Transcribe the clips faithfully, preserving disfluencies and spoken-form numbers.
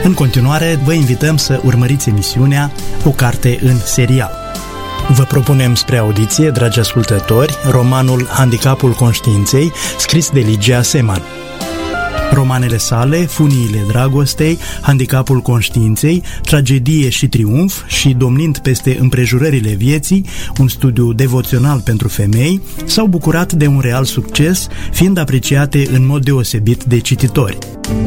În continuare, vă invităm să urmăriți emisiunea O carte în serial. Vă propunem spre audiție, dragi ascultători, romanul Handicapul conștiinței, scris de Ligia Seman. Romanele sale, Funiile dragostei, Handicapul conștiinței, Tragedie și triumf și Domnind peste împrejurările vieții, un studiu devoțional pentru femei, s-au bucurat de un real succes, fiind apreciate în mod deosebit de cititori.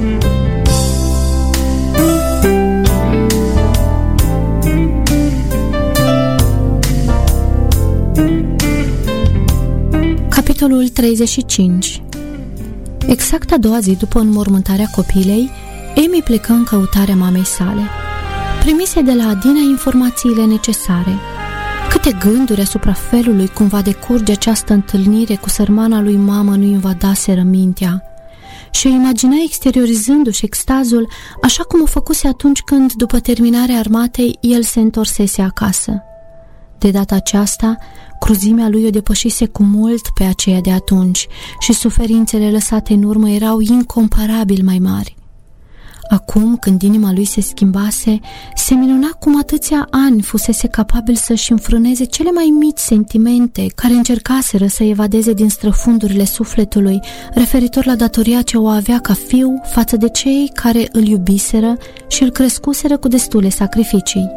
Capitolul treizeci și cinci. Exact a doua zi după înmormântarea copilei, Amy plecă în căutarea mamei sale. Primise de la Adina informațiile necesare. Câte gânduri asupra felului cum va decurge această întâlnire cu sărmana lui mamă nu-i invadaseră mintea. Și o imagina exteriorizându-și extazul așa cum o făcuse atunci când, după terminarea armatei, el se întorsese acasă. De data aceasta, cruzimea lui o depășise cu mult pe aceea de atunci și suferințele lăsate în urmă erau incomparabil mai mari. Acum, când inima lui se schimbase, se minuna cum atâția ani fusese capabil să-și înfrâneze cele mai mici sentimente care încercaseră să evadeze din străfundurile sufletului referitor la datoria ce o avea ca fiu față de cei care îl iubiseră și îl crescuseră cu destule sacrificii.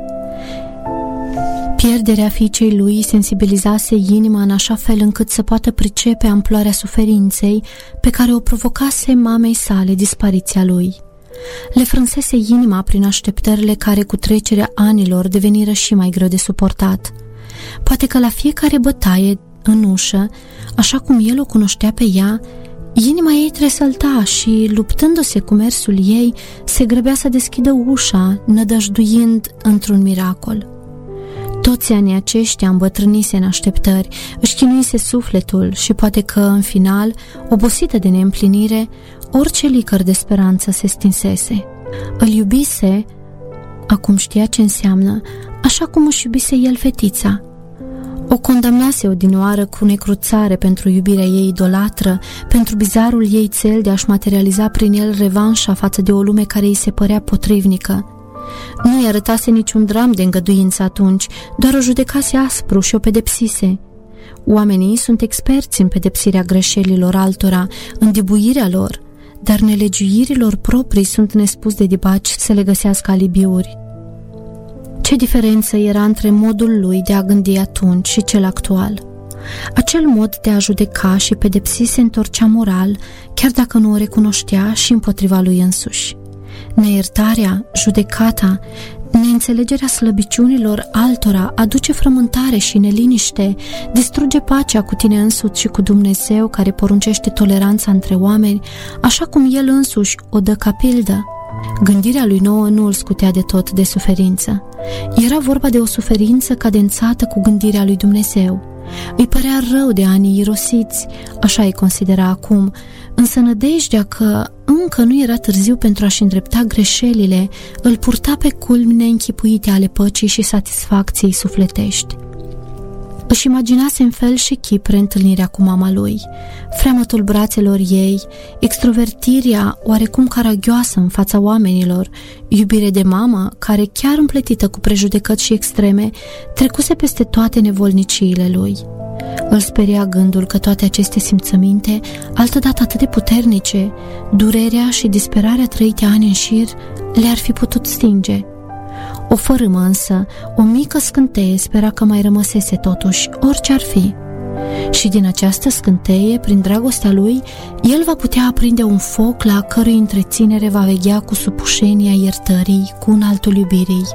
Pierderea fiicei lui sensibilizase inima în așa fel încât să poată pricepe amploarea suferinței pe care o provocase mamei sale dispariția lui. Le frânsese inima prin așteptările care cu trecerea anilor deveniră și mai greu de suportat. Poate că la fiecare bătaie în ușă, așa cum el o cunoștea pe ea, inima ei tresălta și, luptându-se cu mersul ei, se grăbea să deschidă ușa, nădăjduind într-un miracol. Toți anii aceștia îmbătrânise în așteptări, își chinuise sufletul și poate că, în final, obosită de neîmplinire, orice licăr de speranță se stinsese. Îl iubise, acum știa ce înseamnă, așa cum își iubise el fetița. O condamnase odinioară cu necruțare pentru iubirea ei idolatră, pentru bizarul ei cel de a-și materializa prin el revanșa față de o lume care îi se părea potrivnică. Nu-i arătase niciun dram de îngăduință atunci, doar o judecase aspru și o pedepsise. Oamenii sunt experți în pedepsirea greșelilor altora, în dibuirea lor, dar nelegiuirilor proprii sunt nespus de dibaci să le găsească alibiuri. Ce diferență era între modul lui de a gândi atunci și cel actual? Acel mod de a judeca și pedepsi se întorcea moral, chiar dacă nu o recunoștea, și împotriva lui însuși. Neiertarea, judecata, neînțelegerea slăbiciunilor altora aduce frământare și neliniște, distruge pacea cu tine însuți și cu Dumnezeu care poruncește toleranța între oameni, așa cum El însuși o dă ca pildă. Gândirea lui nouă nu îl scutea de tot de suferință. Era vorba de o suferință cadențată cu gândirea lui Dumnezeu. Îi părea rău de anii irosiți, așa îi considera acum, însă nădejdea că încă nu era târziu pentru a-și îndrepta greșelile îl purta pe culmi neînchipuite ale păcii și satisfacției sufletești. Își imaginase în fel și chip reîntâlnirea cu mama lui, freamătul brațelor ei, extrovertirea oarecum caragioasă în fața oamenilor, iubire de mamă care, chiar împletită cu prejudecăți și extreme, trecuse peste toate nevolniciile lui. Îl speria gândul că toate aceste simțăminte, altădată atât de puternice, durerea și disperarea trăite ani în șir, le-ar fi putut stinge. O fărâmă însă, o mică scânteie spera că mai rămăsese totuși, orice ar fi. Și din această scânteie, prin dragostea lui, el va putea aprinde un foc la cărui întreținere va veghea cu supușenia iertării, cu un altul iubirii.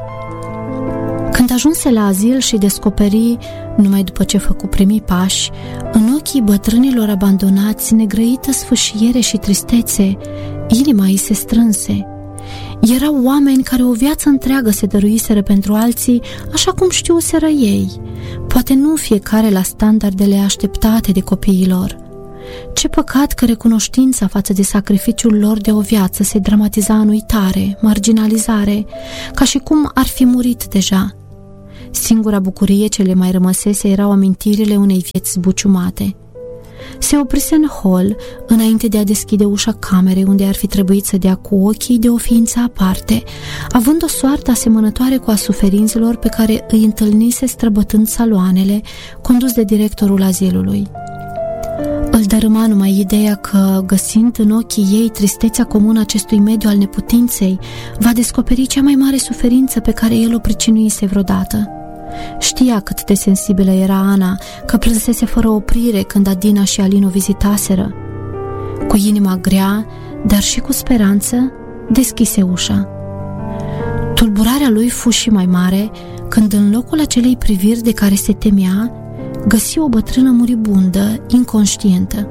Când ajunse la azil și descoperi, numai după ce făcu primii pași, în ochii bătrânilor abandonați negrăită sfâșiere și tristețe, inima ei se strânse. Erau oameni care o viață întreagă se dăruiseră pentru alții, așa cum știuseră ei, poate nu fiecare la standardele așteptate de copiilor. Ce păcat că recunoștința față de sacrificiul lor de o viață se dramatiza în uitare, marginalizare, ca și cum ar fi murit deja. Singura bucurie ce le mai rămăsese erau amintirile unei vieți zbuciumate. Se oprise în hol, înainte de a deschide ușa camerei unde ar fi trebuit să dea cu ochii de o ființă aparte, având o soartă asemănătoare cu a suferinților pe care îi întâlnise străbătând saloanele, condus de directorul azilului. Îl dărâma numai ideea că, găsind în ochii ei tristețea comună acestui mediu al neputinței, va descoperi cea mai mare suferință pe care el o pricinuise vreodată. Știa cât de sensibilă era Ana, că plânsese fără oprire când Adina și Alin o vizitaseră. Cu inima grea, dar și cu speranță, deschise ușa. Tulburarea lui fu și mai mare când, în locul acelei priviri de care se temea, găsi o bătrână muribundă, inconștientă.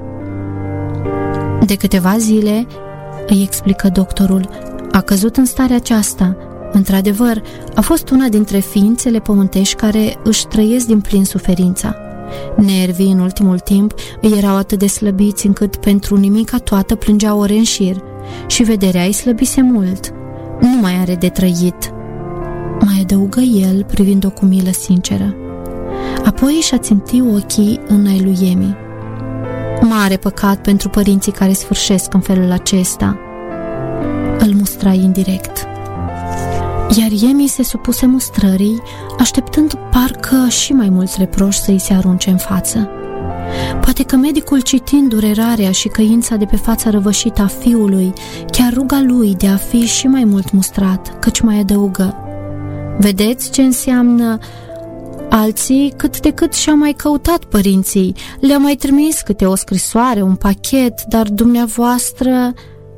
De câteva zile, îi explică doctorul, a căzut în starea aceasta. Într-adevăr, a fost una dintre ființele pământești care își trăiesc din plin suferința. Nervii, în ultimul timp, îi erau atât de slăbiți încât pentru nimica toată plângea ore în șir și vederea îi slăbise mult. Nu mai are de trăit, mai adăugă el, privind-o cu milă sinceră. Apoi și-a țintit ochii în ai lui Emi. Mare păcat pentru părinții care sfârșesc în felul acesta, îl mustra indirect. Iar Emi se supuse mustrării, așteptând parcă și mai mulți reproși să îi se arunce în față. Poate că medicul, citind durerarea și căința de pe fața răvășită a fiului, chiar ruga lui de a fi și mai mult mustrat, căci mai adăugă: vedeți ce înseamnă? Alții cât de cât și-au mai căutat părinții, le-au mai trimis câte o scrisoare, un pachet, dar dumneavoastră...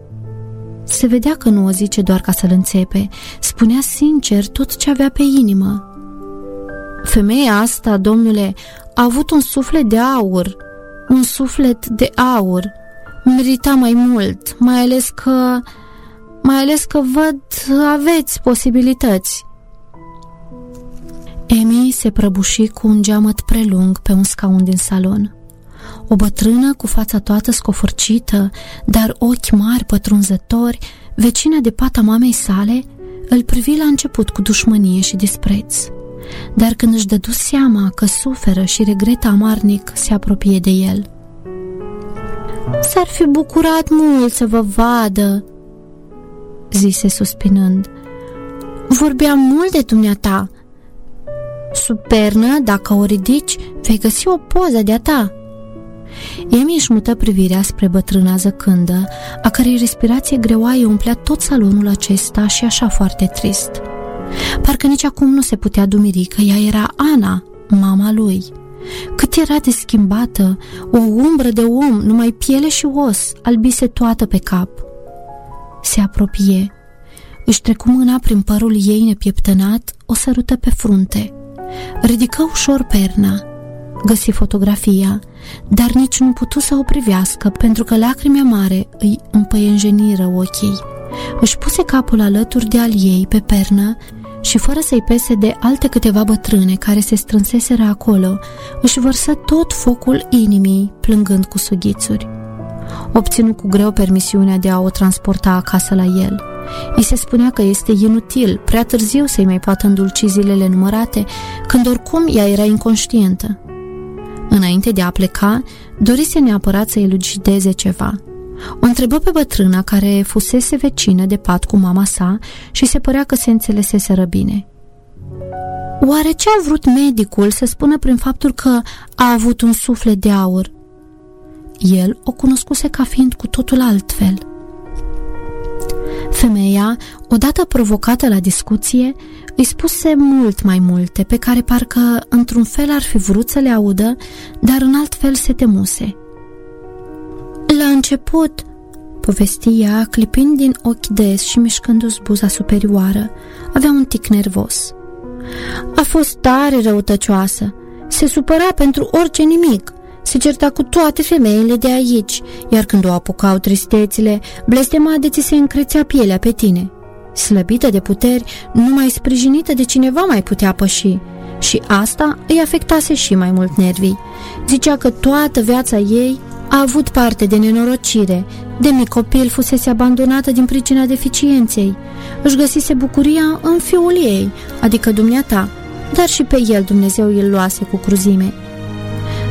Se vedea că nu o zice doar ca să-l înțepe, spunea sincer tot ce avea pe inimă. Femeia asta, domnule, a avut un suflet de aur, un suflet de aur. Merita mai mult, mai ales că... mai ales că văd aveți posibilități. Emi se prăbuși cu un geamăt prelung pe un scaun din salon. O bătrână cu fața toată scofârcită, dar ochi mari pătrunzători, vecina de pat a mamei sale, îl privi la început cu dușmănie și dispreț. Dar când își dădu seama că suferă și regretă amarnic, se apropie de el. S-ar fi bucurat mult să vă vadă, zise suspinând. Vorbeam mult de dumneata. Sub pernă, dacă o ridici, vei găsi o poză de-a ta. Emi își mută privirea spre bătrâna zăcândă, a cărei respirație greoaie umplea tot salonul acesta și așa foarte trist. Parcă nici acum nu se putea dumiri că ea era Ana, mama lui. Cât era de schimbată, o umbră de om, numai piele și os, albise toată pe cap. Se apropie, își trecu mâna prin părul ei nepieptănat, o sărută pe frunte. Ridică ușor perna, găsi fotografia, dar nici nu putu să o privească, pentru că lacrimi amare îi împăienjeniră ochii. Își puse capul alături de al ei pe pernă și, fără să-i pese de alte câteva bătrâne care se strânseseră acolo, își vărsă tot focul inimii, plângând cu sughițuri. Obținu cu greu permisiunea de a o transporta acasă la el. Îi se spunea că este inutil, prea târziu să-i mai poată îndulci zilele numărate, când oricum ea era inconștientă. Înainte de a pleca, dorise neapărat să elucideze ceva. O întrebă pe bătrâna, care fusese vecină de pat cu mama sa și se părea că se înțeleseseră bine. Oare ce a vrut medicul să spună prin faptul că a avut un suflet de aur? El o cunoscuse ca fiind cu totul altfel. Femeia, odată provocată la discuție, îi spuse mult mai multe, pe care parcă într-un fel ar fi vrut să le audă, dar în alt fel se temuse. La început, povesti ea, clipind din ochi des și mișcându-și buza superioară, avea un tic nervos. A fost tare răutăcioasă, se supăra pentru orice nimic, se certa cu toate femeile de aici, iar când o apucau tristețile, blestema de ți se încrețea pielea pe tine. Slăbită de puteri, numai sprijinită de cineva mai putea păși, și asta îi afectase și mai mult nervii. Zicea că toată viața ei a avut parte de nenorocire, de mic copil fusese abandonată din pricina deficienței, își găsise bucuria în fiul ei, adică dumneata, dar și pe el Dumnezeu îl luase cu cruzime.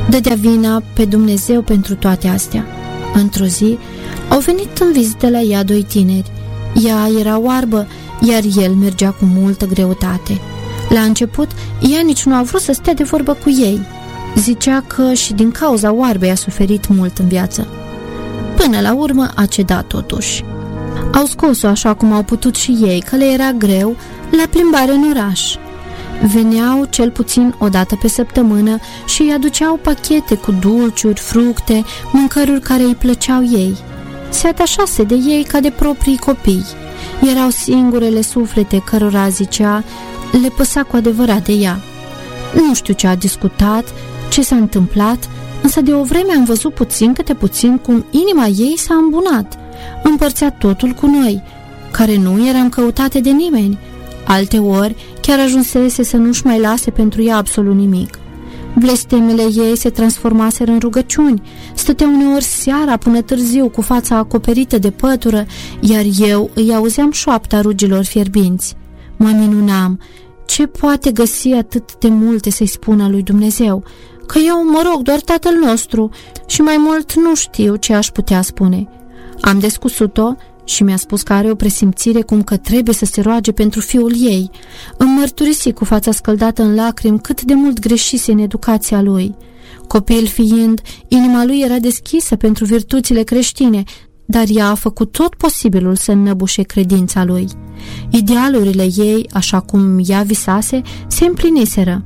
dădea vina pe Dumnezeu pentru toate astea. Într-o zi, au venit în vizită la ea doi tineri. Ea era oarbă, iar el mergea cu multă greutate. La început, ea nici nu a vrut să stea de vorbă cu ei. Zicea că și din cauza oarbei a suferit mult în viață. Până la urmă a cedat totuși. Au scos-o așa cum au putut și ei, că le era greu, la plimbare în oraș. Veneau cel puțin o dată pe săptămână și îi aduceau pachete cu dulciuri, fructe, mâncăruri care îi plăceau ei. Se atașase de ei ca de proprii copii. Erau singurele suflete cărora, zicea, le păsa cu adevărat de ea. Nu știu ce a discutat, ce s-a întâmplat, însă de o vreme am văzut puțin câte puțin cum inima ei s-a îmbunat. Împărțea totul cu noi, care nu eram căutate de nimeni. Alteori chiar ajunsese să nu-și mai lase pentru ea absolut nimic. Blestemele ei se transformaseră în rugăciuni, stătea uneori seara până târziu cu fața acoperită de pătură, iar eu îi auzeam șoapta rugilor fierbinți. Mă minunam, ce poate găsi atât de multe să-i spună lui Dumnezeu, că eu mă rog doar Tatăl nostru și mai mult nu știu ce aș putea spune. Am descusut-o și mi-a spus că are o presimțire cum că trebuie să se roage pentru fiul ei. Îmi mărturisi cu fața scăldată în lacrimi cât de mult greșise în educația lui. Copil fiind, inima lui era deschisă pentru virtuțile creștine, dar ea a făcut tot posibilul să înnăbușe credința lui. Idealurile ei, așa cum ea visase, se împliniseră.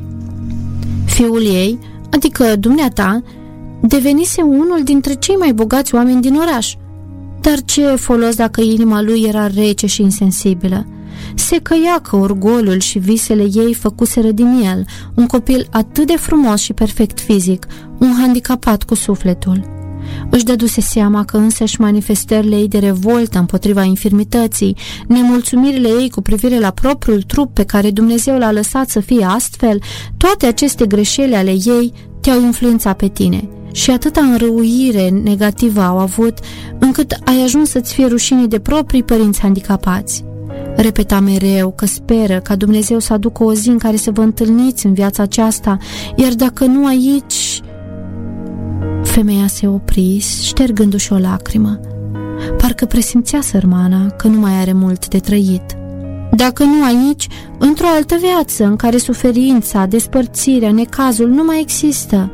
Fiul ei, adică dumneata, devenise unul dintre cei mai bogați oameni din oraș. Dar ce folos dacă inima lui era rece și insensibilă? Se căia că orgolul și visele ei făcuseră din el un copil atât de frumos și perfect fizic, un handicapat cu sufletul. Își dăduse seama că însăși manifestările ei de revoltă împotriva infirmității, nemulțumirile ei cu privire la propriul trup pe care Dumnezeu l-a lăsat să fie astfel, toate aceste greșeli ale ei te-au influențat pe tine. Și atâta înrăuire negativă au avut, încât ai ajuns să-ți fie rușine de proprii părinți handicapați. Repeta mereu că speră ca Dumnezeu să aducă o zi în care să vă întâlniți în viața aceasta, iar dacă nu aici... Femeia se opri, ștergându-și o lacrimă. Parcă presimțea sărmana că nu mai are mult de trăit. Dacă nu aici, într-o altă viață în care suferința, despărțirea, necazul nu mai există.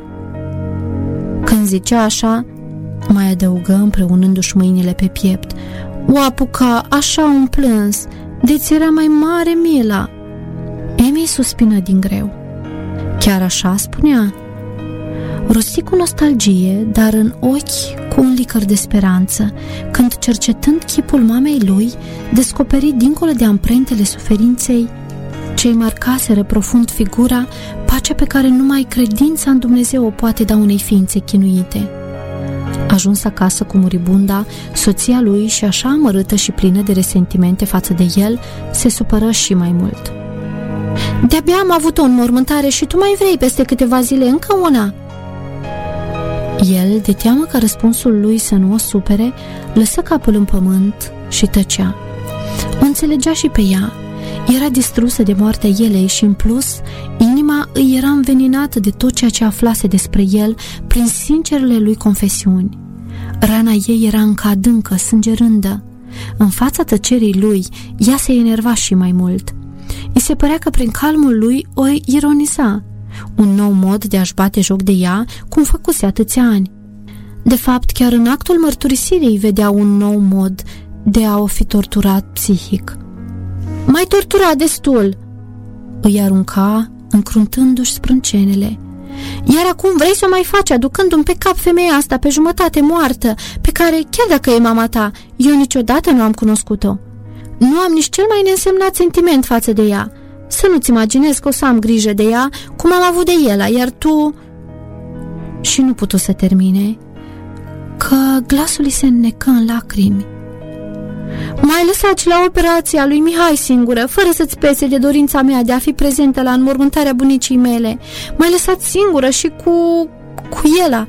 Când zicea așa, mai adăugă împreunându-și mâinile pe piept: o apuca așa un plâns, de-ți era mai mare mila. Emi suspină din greu. Chiar așa spunea? Rosti cu nostalgie, dar în ochi cu un licăr de speranță, când, cercetând chipul mamei lui, descoperi dincolo de amprentele suferinței ce-i marcaseră profund figura, pacea pe care numai credința în Dumnezeu o poate da unei ființe chinuite. Ajuns acasă cu muribunda, soția lui, și așa amărâtă și plină de resentimente față de el, se supără și mai mult. De-abia am avut o înmormântare și tu mai vrei peste câteva zile încă una? El, de teamă ca răspunsul lui să nu o supere, lăsă capul în pământ și tăcea. O înțelegea și pe ea. Era distrusă de moartea elei și, în plus, inima îi era înveninată de tot ceea ce aflase despre el prin sincerele lui confesiuni. Rana ei era încă adâncă, sângerândă. În fața tăcerii lui, ea se enerva și mai mult. I se părea că prin calmul lui o ironiza. Un nou mod de a-și bate joc de ea, cum făcuse atâția ani. De fapt, chiar în actul mărturisirii vedea un nou mod de a o fi torturat psihic. Mai torturat destul, îi arunca, încruntându-și sprâncenele. Iar acum vrei să o mai faci, aducându-mi pe cap femeia asta pe jumătate moartă, pe care, chiar dacă e mama ta, eu niciodată nu am cunoscut-o. Nu am nici cel mai neînsemnat sentiment față de ea. Să nu-ți imaginezi că o să am grijă de ea, cum am avut de el, iar tu... Și nu putu să termine, că glasul îi se înnecă în lacrimi. M-ai lăsat și la operația lui Mihai singură, fără să-ți pese de dorința mea de a fi prezentă la înmormântarea bunicii mele. M-ai lăsat singură și cu... cu ela.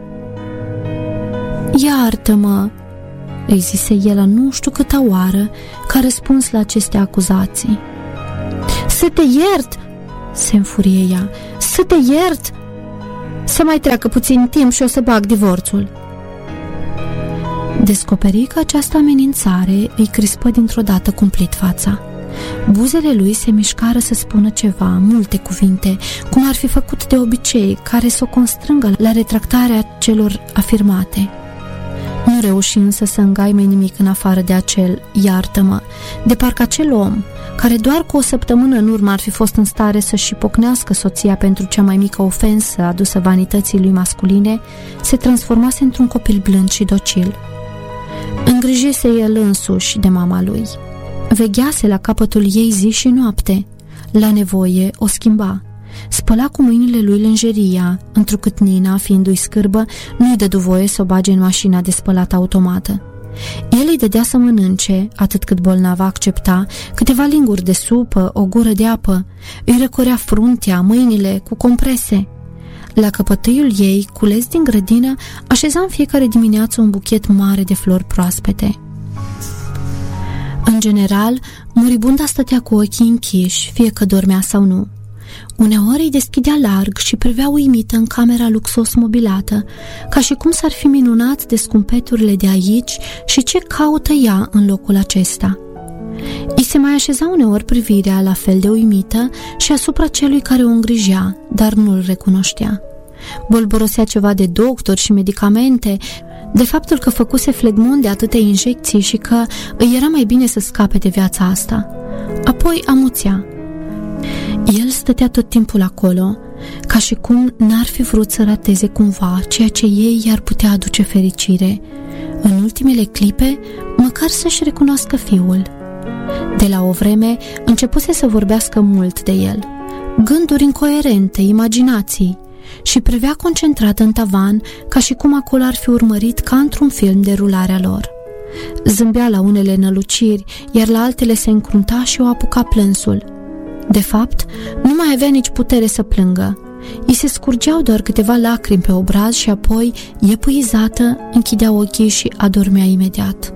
Iartă-mă, îi zise el nu știu câta oară, ca răspuns la aceste acuzații. Să te iert, se înfurie ea, să te iert, Să mai treacă puțin timp și o să bag divorțul. Descoperi că această amenințare îi crispă dintr-o dată cumplit fața. Buzele lui se mișcară să spună ceva, multe cuvinte, cum ar fi făcut de obicei, care să o constrângă la retractarea celor afirmate. Nu reuși însă să îngaime nimic în afară de acel iartă-mă, de parcă acel om, care doar cu o săptămână în urmă ar fi fost în stare să-și pocnească soția pentru cea mai mică ofensă adusă vanității lui masculine, se transformase într-un copil blând și docil. Îngrijise el însuși de mama lui. Veghease la capătul ei zi și noapte. La nevoie o schimba. Spăla cu mâinile lui lenjeria, întrucât Nina, fiindu-i scârbă, nu-i dădu voie să o bage în mașina de spălat automată. El îi dădea să mănânce, atât cât bolnava accepta, câteva linguri de supă, o gură de apă. Îi răcorea fruntea, mâinile, cu comprese. La căpătâiul ei, cules din grădină, așeza în fiecare dimineață un buchet mare de flori proaspete. În general, moribunda stătea cu ochii închiși, fie că dormea sau nu. Uneori îi deschidea larg și privea uimită în camera luxos mobilată, ca și cum s-ar fi minunat de scumpeturile de aici și ce caută ea în locul acesta. I se mai așeza uneori privirea la fel de uimită și asupra celui care o îngrijea, dar nu-l recunoștea. Bolborosea ceva de doctor și medicamente, de faptul că făcuse flegmon de atâtea injecții și că îi era mai bine să scape de viața asta. Apoi amuțea. El stătea tot timpul acolo, ca și cum n-ar fi vrut să rateze cumva ceea ce ei i-ar putea aduce fericire. În ultimele clipe, măcar să-și recunoască fiul. De la o vreme, începuse să vorbească mult de el. Gânduri incoerente, imaginații, și privea concentrată în tavan, ca și cum acolo ar fi urmărit ca într-un film derularea lor. Zâmbea la unele năluciri, iar la altele se încrunta și o apuca plânsul. De fapt, nu mai avea nici putere să plângă. I se scurgeau doar câteva lacrimi pe obraz și apoi, epuizată, închidea ochii și adormea imediat.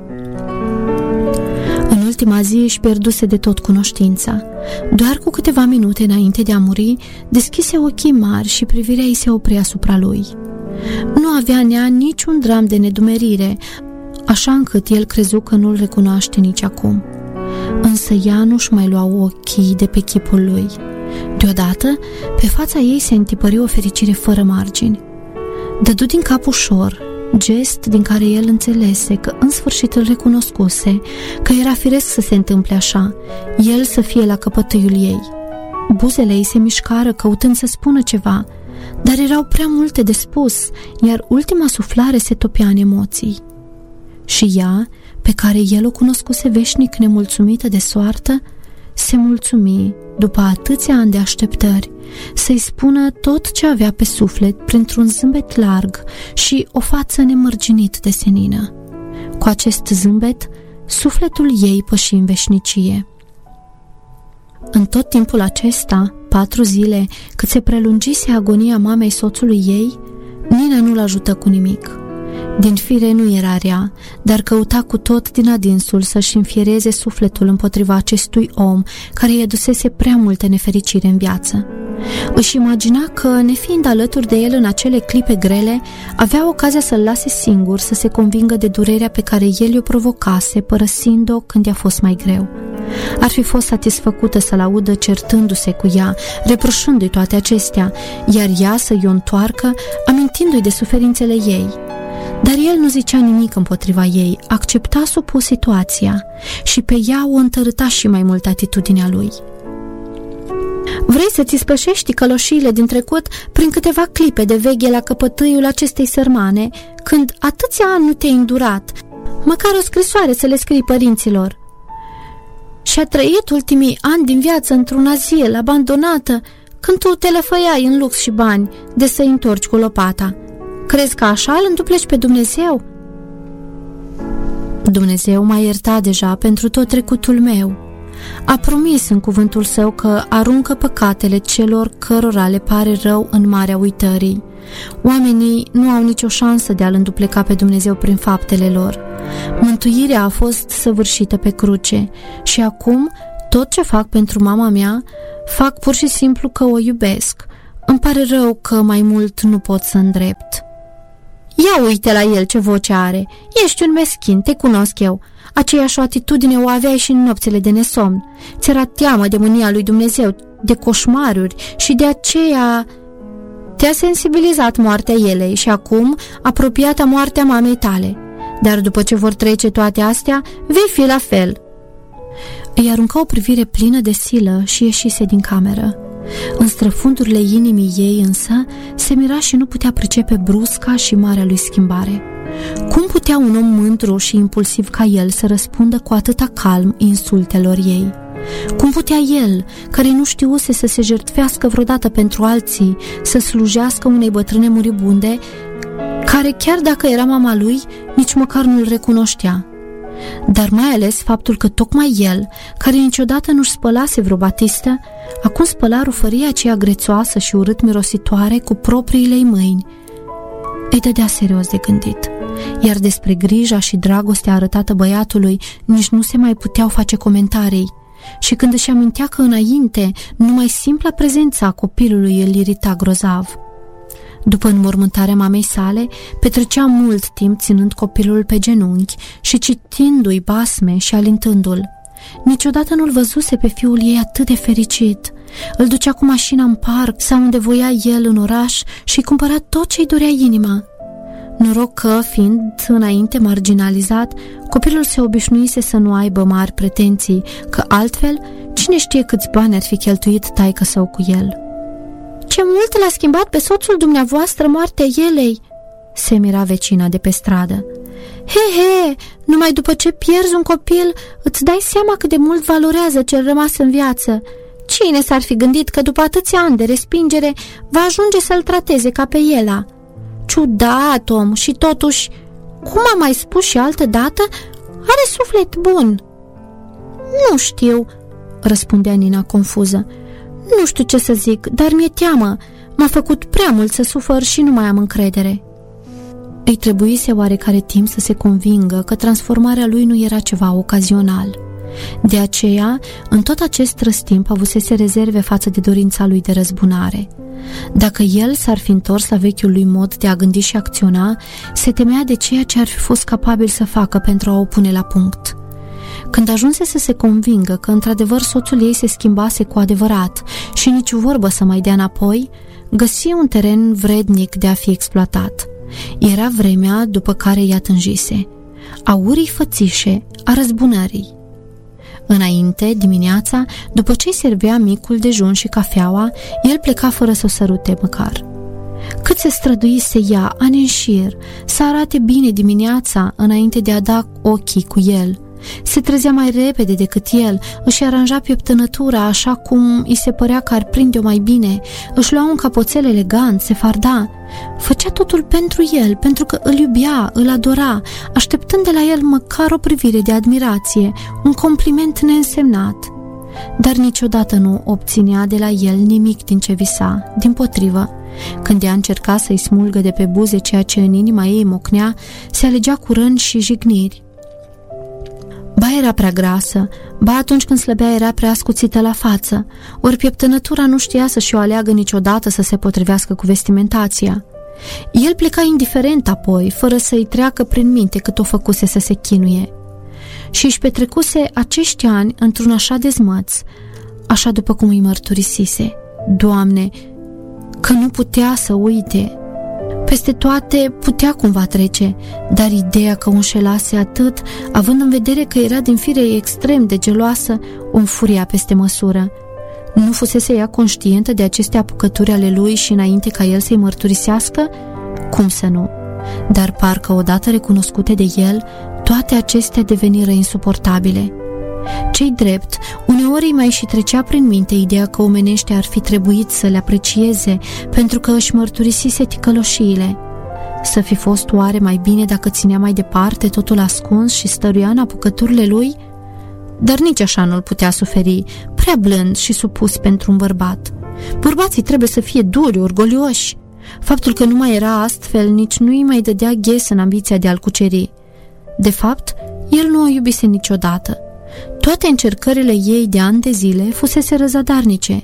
În ultima zi își pierduse de tot cunoștința. Doar cu câteva minute înainte de a muri, deschise ochii mari și privirea ei se opri asupra lui. Nu avea în ea niciun dram de nedumerire, așa încât el crezu că nu-l recunoaște nici acum. Însă ea nu-și mai lua ochii de pe chipul lui. Deodată, pe fața ei se întipări o fericire fără margini. Dădu din cap ușor, gest din care el înțelese că în sfârșit îl recunoscuse, că era firesc să se întâmple așa, el să fie la căpătâiul ei. Buzele ei se mișcară căutând să spună ceva, dar erau prea multe de spus, iar ultima suflare se topea în emoții. Și ea, pe care el o cunoscuse veșnic nemulțumită de soartă, se mulțumi, după atâția ani de așteptări, să-i spună tot ce avea pe suflet printr-un zâmbet larg și o față nemărginit de senină. Cu acest zâmbet, sufletul ei păși în veșnicie. În tot timpul acesta, patru zile, cât se prelungise agonia mamei soțului ei, Nina nu-l ajută cu nimic. Din fire nu era rea, dar căuta cu tot din adinsul să-și înfiereze sufletul împotriva acestui om care i-a dusese prea multe nefericire în viață. Își imagina că, nefiind alături de el în acele clipe grele, avea ocazia să-l lase singur să se convingă de durerea pe care el i-o provocase, părăsind-o când i-a fost mai greu. Ar fi fost satisfăcută să-l audă certându-se cu ea, reproșându-i toate acestea, iar ea să-i o întoarcă, amintindu-i de suferințele ei. Dar el nu zicea nimic împotriva ei, accepta supus situația și pe ea o întărâta și mai mult atitudinea lui. Vrei să-ți spășești căloșiile din trecut prin câteva clipe de veghe la căpătâiul acestei sărmane, când atâția ani nu te-ai îndurat, măcar o scrisoare să le scrii părinților. Și-a trăit ultimii ani din viață într-un azil, abandonată, când tu te lăfăiai în lux și bani de să-i întorci cu lopata. Crezi că așa îl îndupleci pe Dumnezeu? Dumnezeu m-a iertat deja pentru tot trecutul meu. A promis în cuvântul său că aruncă păcatele celor cărora le pare rău în marea uitării. Oamenii nu au nicio șansă de a-L îndupleca pe Dumnezeu prin faptele lor. Mântuirea a fost săvârșită pe cruce și acum tot ce fac pentru mama mea, fac pur și simplu că o iubesc. Îmi pare rău că mai mult nu pot să îndrept." Ia uite la el ce voce are. Ești un meschin, te cunosc eu. Aceeași o atitudine o aveai și în nopțile de nesomn. Ți-era teamă de mânia lui Dumnezeu, de coșmaruri și de aceea te-a sensibilizat moartea elei și acum apropiata moartea mamei tale. Dar după ce vor trece toate astea, vei fi la fel." Îi arunca o privire plină de silă și ieșise din cameră. În străfundurile inimii ei însă se mira și nu putea pricepe brusca și marea lui schimbare. Cum putea un om mândru și impulsiv ca el să răspundă cu atâta calm insultelor ei? Cum putea el, care nu știuse să se jertfească vreodată pentru alții, să slujească unei bătrâne muribunde, care chiar dacă era mama lui, nici măcar nu-l recunoștea? Dar mai ales faptul că tocmai el, care niciodată nu-și spălase vreo batistă, acum spăla rufăria aceea grețoasă și urât mirositoare cu propriile-i mâini, îi dădea serios de gândit. Iar despre grija și dragostea arătată băiatului nici nu se mai puteau face comentarii. Și când își amintea că înainte numai simpla prezența copilului îl irita grozav. După înmormântarea mamei sale, petrecea mult timp ținând copilul pe genunchi și citindu-i basme și alintându-l. Niciodată nu-l văzuse pe fiul ei atât de fericit. Îl ducea cu mașina în parc sau unde voia el în oraș și cumpăra tot ce-i dorea inima. Noroc că, fiind înainte marginalizat, copilul se obișnuise să nu aibă mari pretenții, că altfel, cine știe câți bani ar fi cheltuit taică-său cu el. "Ce mult l-a schimbat pe soțul dumneavoastră moartea elei!" se mira vecina de pe stradă. "He, he, numai după ce pierzi un copil, îți dai seama cât de mult valorează cel rămas în viață. Cine s-ar fi gândit că după atâția ani de respingere va ajunge să-l trateze ca pe ela? Ciudat om și totuși, cum am mai spus și altă dată, are suflet bun." "Nu știu," răspundea Nina confuză. "Nu știu ce să zic, dar mi-e teamă. M-a făcut prea mult să sufăr și nu mai am încredere." Îi trebuise oarecare timp să se convingă că transformarea lui nu era ceva ocazional. De aceea, în tot acest răstimp avusese rezerve față de dorința lui de răzbunare. Dacă el s-ar fi întors la vechiul lui mod de a gândi și acționa, se temea de ceea ce ar fi fost capabil să facă pentru a o pune la punct. Când ajunse să se convingă că într-adevăr soțul ei se schimbase cu adevărat și nici vorbă să mai dea înapoi, găsi un teren vrednic de a fi exploatat. Era vremea după care ea tânjise, a urii fățișe, a răzbunării. Înainte, dimineața, după ce-i servea micul dejun și cafeaua, el pleca fără să o sărute măcar. Cât se străduise ea, ani în șir, să arate bine dimineața înainte de a da ochii cu el. Se trezea mai repede decât el, își aranja pieptănătura așa cum îi se părea că ar prinde-o mai bine, își lua un capoțel elegant, se farda. Făcea totul pentru el, pentru că îl iubea, îl adora, așteptând de la el măcar o privire de admirație, un compliment neînsemnat. Dar niciodată nu obținea de la el nimic din ce visa, dimpotrivă. Când ea încerca să-i smulgă de pe buze ceea ce în inima ei mocnea, se alegea cu răni și jigniri. Ba era prea grasă, ba atunci când slăbea era prea ascuțită la față, ori pieptănătura nu știa să-și o aleagă niciodată să se potrivească cu vestimentația. El pleca indiferent apoi, fără să-i treacă prin minte cât o făcuse să se chinuie. Și își petrecuse acești ani într-un așa dezmăț, așa după cum îi mărturisise. Doamne, că nu putea să uite. Peste toate putea cumva trece, dar ideea că o înșelase atât, având în vedere că era din fire extrem de geloasă, o înfuria peste măsură. Nu fusese ea conștientă de aceste apucături ale lui și înainte ca el să-i mărturisească? Cum să nu? Dar parcă odată recunoscute de el, toate acestea deveniră insuportabile. Ce-i drept, uneori îi mai și trecea prin minte ideea că omenește ar fi trebuit să le aprecieze pentru că își mărturisise ticăloșiile. Să fi fost oare mai bine dacă ținea mai departe totul ascuns și stăruia în apucăturile lui? Dar nici așa nu-l putea suferi, prea blând și supus pentru un bărbat. Bărbații trebuie să fie duri, orgolioși. Faptul că nu mai era astfel nici nu îi mai dădea ghes în ambiția de a-l cuceri. De fapt, el nu o iubise niciodată. Toate încercările ei de ani de zile fusese răzadarnice.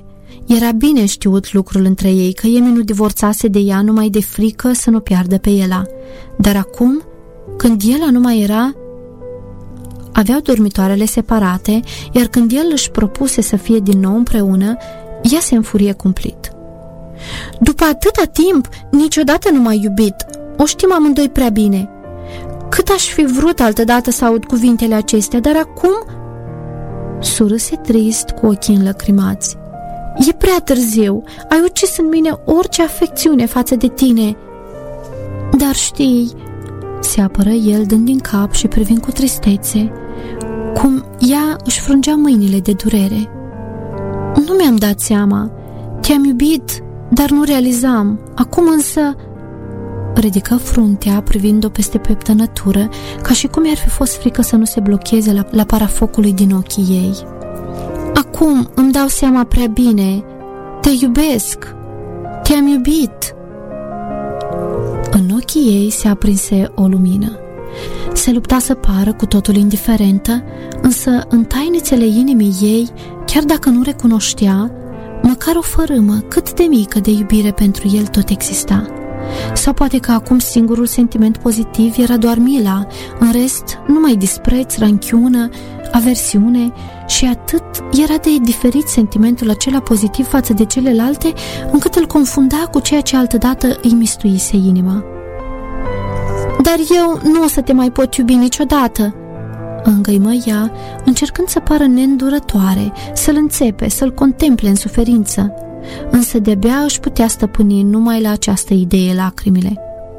Era bine știut lucrul între ei, că Emi nu divorțase de ea numai de frică să nu piardă pe Ela. Dar acum, când Ela nu mai era, aveau dormitoarele separate, iar când el își propuse să fie din nou împreună, ea se înfurie cumplit. După atâta timp, niciodată nu m-ai iubit. O știm amândoi prea bine. Cât aș fi vrut altădată să aud cuvintele acestea, dar acum... Surâse trist cu ochii înlăcrimați. E prea târziu, ai ucis în mine orice afecțiune față de tine. Dar știi, se apără el dând din cap și privind cu tristețe, cum ea își frângea mâinile de durere. Nu mi-am dat seama, te-am iubit, dar nu realizam. Acum însă... Ridică fruntea privind-o peste pieptănătură, ca și cum i-ar fi fost frică să nu se blocheze la, la parafocului din ochii ei. Acum îmi dau seama prea bine. Te iubesc. Te-am iubit. În ochii ei se aprinse o lumină. Se lupta să pară cu totul indiferentă, însă în tainițele inimii ei, chiar dacă nu recunoștea, măcar o fărâmă cât de mică de iubire pentru el tot exista. Sau poate că acum singurul sentiment pozitiv era doar mila, în rest numai dispreț, ranchiună, aversiune, și atât era de diferit sentimentul acela pozitiv față de celelalte, încât îl confunda cu ceea ce altădată îi mistuise inima. Dar eu nu o să te mai pot iubi niciodată, îngăimă ea, încercând să pară neîndurătoare, să-l înțepe, să-l contemple în suferință. Însă de-abia își putea stăpâni numai la această idee lacrimile.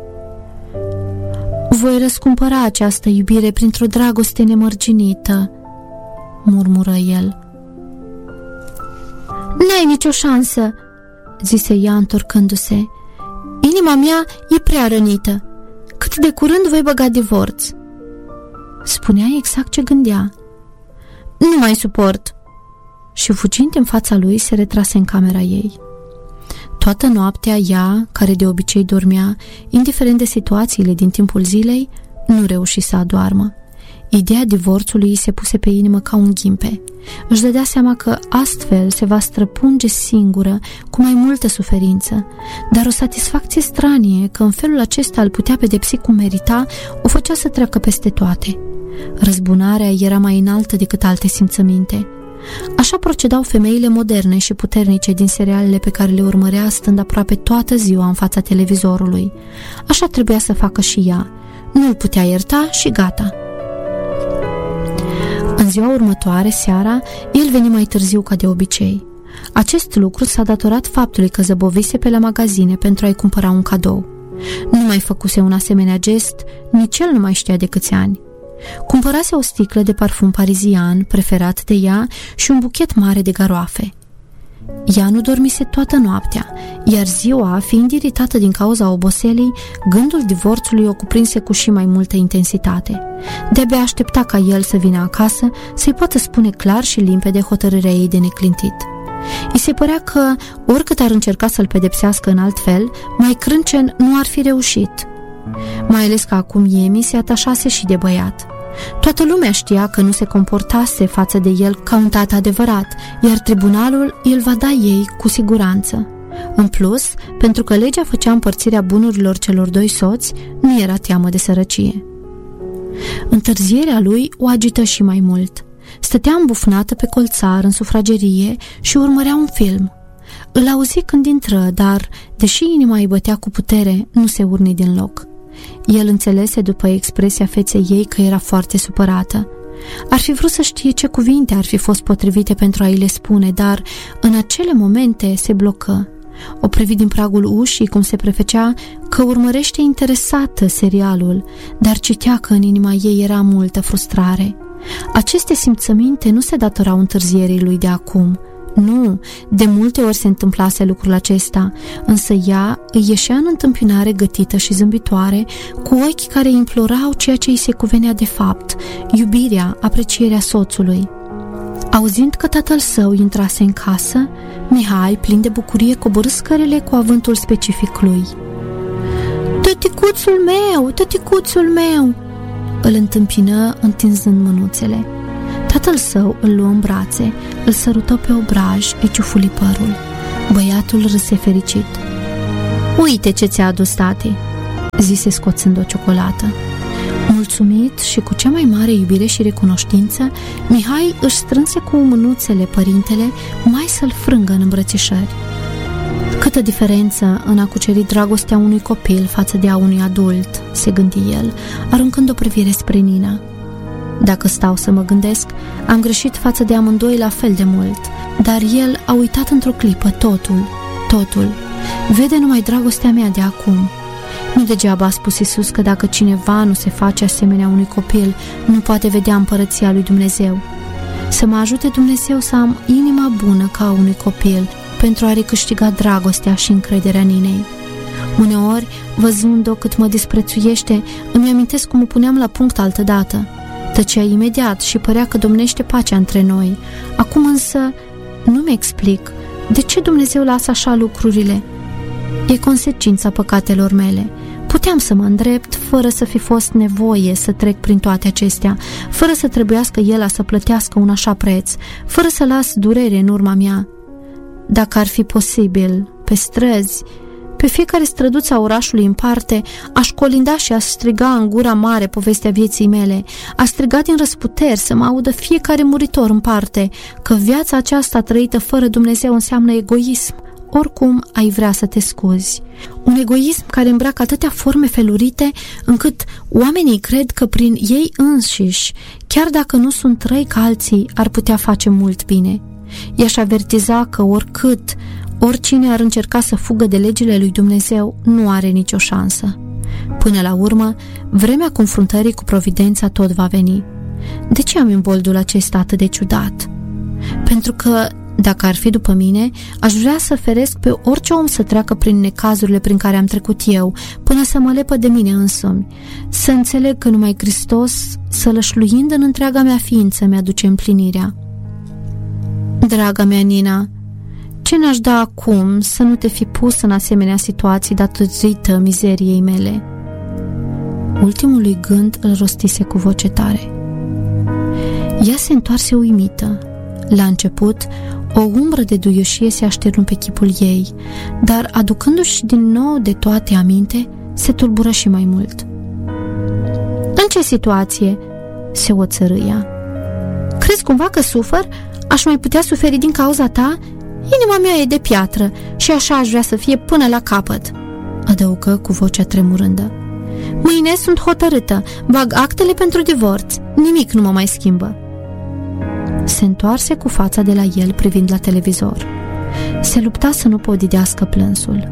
Voi răscumpăra această iubire printr-o dragoste nemărginită, murmură el. N-ai nicio șansă, zise ea întorcându-se. Inima mea e prea rănită. Cât de curând voi băga divorț. Spunea exact ce gândea. Nu mai suport. Și fugind în fața lui, se retrase în camera ei. Toată noaptea ea, care de obicei dormea, indiferent de situațiile din timpul zilei, nu reuși să adoarmă. Ideea divorțului îi se puse pe inimă ca un ghimpe. Își dădea seama că astfel se va străpunge singură, cu mai multă suferință, dar o satisfacție stranie că în felul acesta îl putea pedepsi cum merita, o făcea să treacă peste toate. Răzbunarea era mai înaltă decât alte simțăminte. Așa procedau femeile moderne și puternice din serialele pe care le urmărea stând aproape toată ziua în fața televizorului. Așa trebuia să facă și ea. Nu îl putea ierta și gata. În ziua următoare, seara, el veni mai târziu ca de obicei. Acest lucru s-a datorat faptului că zăbovise pe la magazine pentru a-i cumpăra un cadou. Nu mai făcuse un asemenea gest, nici el nu mai știa de câți ani. Cumpărase o sticlă de parfum parizian, preferat de ea, și un buchet mare de garoafe. Ea nu dormise toată noaptea, iar ziua, fiind iritată din cauza oboselii, gândul divorțului o cuprinse cu și mai multă intensitate. De-abia aștepta ca el să vină acasă, să-i poată spune clar și limpede hotărârea ei de neclintit. I se părea că, oricât ar încerca să-l pedepsească în alt fel, mai crâncen nu ar fi reușit. Mai ales că acum Emi se atașase și de băiat. Toată lumea știa că nu se comportase față de el ca un tată adevărat, iar tribunalul îl va da ei cu siguranță. În plus, pentru că legea făcea împărțirea bunurilor celor doi soți, nu era teamă de sărăcie. Întârzierea lui o agită și mai mult. Stătea îmbufnată pe colțar în sufragerie și urmărea un film. Îl auzi când intră, dar, deși inima îi bătea cu putere, nu se urni din loc. El înțelese după expresia feței ei că era foarte supărată. Ar fi vrut să știe ce cuvinte ar fi fost potrivite pentru a-i le spune, dar în acele momente se blocă. O privi din pragul ușii cum se prefecea că urmărește interesată serialul, dar citea că în inima ei era multă frustrare. Aceste simțăminte nu se datorau întârzierii lui de acum. Nu, de multe ori se întâmplase lucrul acesta, însă ea îi ieșea în întâmpinare gătită și zâmbitoare, cu ochi care implorau ceea ce îi se cuvenea de fapt, iubirea, aprecierea soțului. Auzind că tatăl său intrase în casă, Mihai, plin de bucurie, coborî scările cu avântul specific lui. "Tăticuțul meu, tăticuțul meu!" îl întâmpină întinzând mânuțele. Tatăl său îl luă în brațe, îl sărută pe obraj, îi ciufuli părul. Băiatul râse fericit. Uite ce ți-a adus tati, zise scoțând o ciocolată. Mulțumit și cu cea mai mare iubire și recunoștință, Mihai își strânse cu mânuțele părintele, mai să-l frângă în îmbrățișări. Câtă diferență în a cuceri dragostea unui copil față de a unui adult, se gândi el, aruncând o privire spre Nina. Dacă stau să mă gândesc, am greșit față de amândoi la fel de mult, dar el a uitat într-o clipă totul, totul. Vede numai dragostea mea de acum. Nu degeaba a spus Iisus că dacă cineva nu se face asemenea unui copil, nu poate vedea împărăția lui Dumnezeu. Să mă ajute Dumnezeu să am inima bună ca a unui copil, pentru a recâștiga dragostea și încrederea Ninei. Uneori, văzând-o cât mă disprețuiește, îmi amintesc cum o puneam la punct altădată. Tăcea imediat și părea că domnește pacea între noi. Acum însă nu-mi explic de ce Dumnezeu lasă așa lucrurile. E consecința păcatelor mele. Puteam să mă îndrept fără să fi fost nevoie să trec prin toate acestea, fără să trebuiască El să plătească un așa preț, fără să las durere în urma mea. Dacă ar fi posibil, pe străzi, pe fiecare străduță a orașului în parte, aș colinda și aș striga în gura mare povestea vieții mele, aș striga din răsputeri să mă audă fiecare muritor în parte, că viața aceasta trăită fără Dumnezeu înseamnă egoism, oricum ai vrea să te scuzi. Un egoism care îmbracă atâtea forme felurite, încât oamenii cred că prin ei înșiși, chiar dacă nu sunt răi ca alții, ar putea face mult bine. I-aș avertiza că oricât, oricine ar încerca să fugă de legile lui Dumnezeu, nu are nicio șansă. Până la urmă, vremea confruntării cu providența tot va veni. De ce am imboldul acesta atât de ciudat? Pentru că, dacă ar fi după mine, aș vrea să feresc pe orice om să treacă prin necazurile prin care am trecut eu, până să mă lepă de mine însumi, să înțeleg că numai Hristos, sălășluind în întreaga mea ființă, mi-aduce împlinirea. Draga mea Nina, ce n-aș da acum să nu te fi pus în asemenea situații datorită mizeriei mele? Ultimului gând îl rostise cu voce tare. Ea se întoarse uimită. La început, o umbră de duioșie se așternu pe chipul ei, dar aducându-și din nou de toate aminte, se tulbură și mai mult. În ce situație? Se oțărâ ea. Crezi cumva că sufăr? Aș mai putea suferi din cauza ta? Inima mea e de piatră și așa aș vrea să fie până la capăt, adăugă cu vocea tremurândă. Mâine sunt hotărâtă, bag actele pentru divorț, nimic nu mă mai schimbă. Se întoarse cu fața de la el privind la televizor. Se lupta să nu podidească plânsul.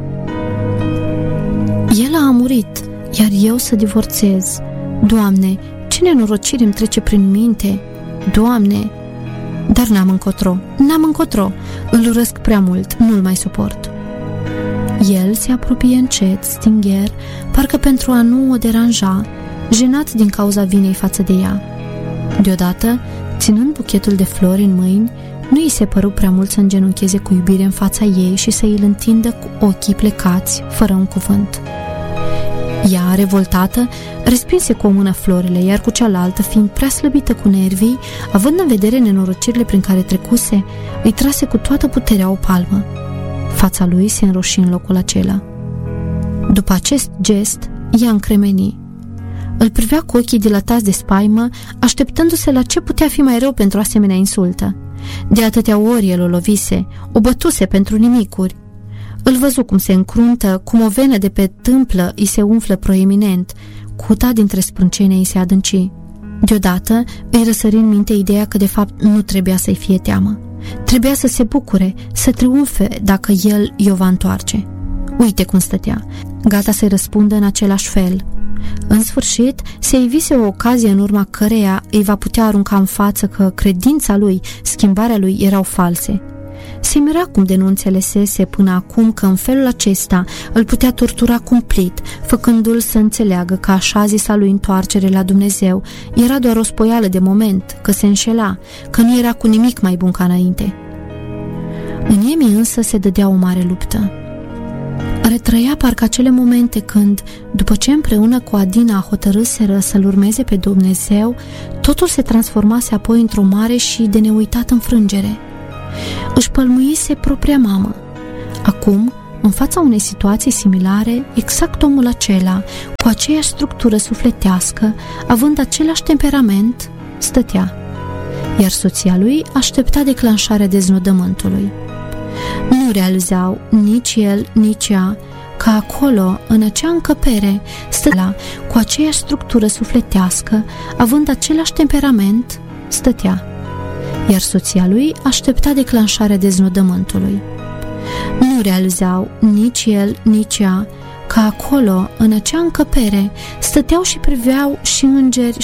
El a murit, iar eu să divorțez. Doamne, ce nenorocire îmi trece prin minte. Doamne, dar n-am încotro, n-am încotro, îl urăsc prea mult, nu-l mai suport. El se apropie încet, stingher, parcă pentru a nu o deranja, jenat din cauza vinei față de ea. Deodată, ținând buchetul de flori în mâini, nu îi se păru prea mult să îngenuncheze cu iubire în fața ei și să îi întindă cu ochii plecați, fără un cuvânt. Ea, revoltată, respinse cu o mână florile, iar cu cealaltă, fiind prea slăbită cu nervii, având în vedere nenorocirile prin care trecuse, îi trase cu toată puterea o palmă. Fața lui se înroși în locul acela. După acest gest, ea încremeni. Îl privea cu ochii dilatați de spaimă, așteptându-se la ce putea fi mai rău pentru asemenea insultă. De atâtea ori el o lovise, o bătuse pentru nimicuri. Îl văzu cum se încruntă, cum o venă de pe tâmplă îi se umflă proeminent, cuta dintre sprâncene îi se adânci. Deodată îi răsări în minte ideea că de fapt nu trebuia să-i fie teamă. Trebuia să se bucure, să triumfe dacă el i-o va întoarce. Uite cum stătea, gata să-i răspundă în același fel. În sfârșit, se ivise o ocazie în urma căreia îi va putea arunca în față că credința lui, schimbarea lui erau false. Se mira cum de nu înțelesese până acum că în felul acesta îl putea tortura cumplit, făcându-l să înțeleagă că așa zisa lui întoarcere la Dumnezeu era doar o spoială de moment, că se înșela, că nu era cu nimic mai bun ca înainte. În Emi însă se dădea o mare luptă. Retrăia parcă acele momente când, după ce împreună cu Adina hotărâseră să-L urmeze pe Dumnezeu, totul se transformase apoi într-o mare și de neuitat înfrângere. Își pălmuise propria mamă. Acum, în fața unei situații similare, exact omul acela, cu aceeași structură sufletească, având același temperament, stătea. Iar soția lui aștepta declanșarea deznodământului. Nu realizau nici el, nici ea că acolo, în acea încăpere, stătea, cu aceeași structură sufletească, având același temperament, stătea. Iar soția lui aștepta declanșarea deznodământului. Nu realizau nici el, nici ea că acolo, în acea încăpere, stăteau și priveau și îngeri